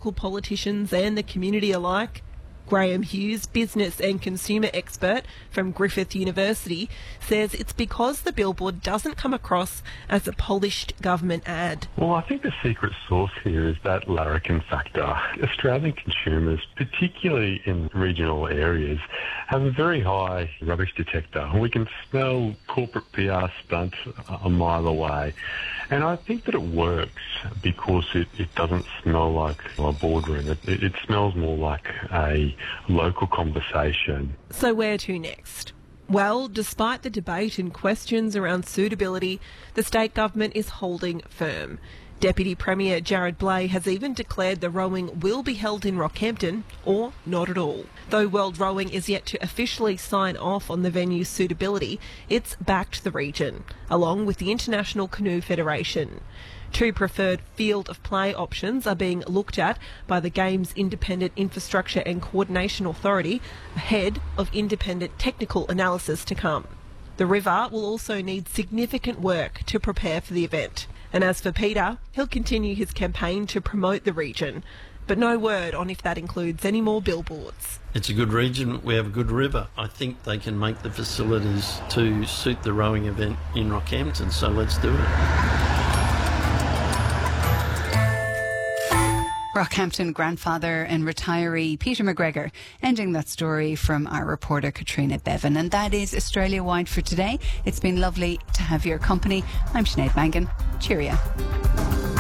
local politicians and the community alike. Graham Hughes, business and consumer expert from Griffith University, says it's because the billboard doesn't come across as a polished government ad. Well, I think the secret sauce here is that larrikin factor. Australian consumers, particularly in regional areas, have a very high rubbish detector. We can smell corporate PR stunt a mile away. And I think that it works because it doesn't smell like a boardroom. It smells more like a local conversation. So where to next? Well, despite the debate and questions around suitability, the state government is holding firm. Deputy Premier Jared Blay has even declared the rowing will be held in Rockhampton, or not at all. Though World Rowing is yet to officially sign off on the venue's suitability, it's backed the region, along with the International Canoe Federation. Two preferred field of play options are being looked at by the Games Independent Infrastructure and Coordination Authority ahead of independent technical analysis to come. The river will also need significant work to prepare for the event. And as for Peter, he'll continue his campaign to promote the region, but no word on if that includes any more billboards. It's a good region, we have a good river. I think they can make the facilities to suit the rowing event in Rockhampton, so let's do it. Rockhampton grandfather and retiree Peter McGregor, ending that story from our reporter Katrina Bevan. And that is Australia Wide for today. It's been lovely to have your company. I'm Sinead Mangan. Cheerio.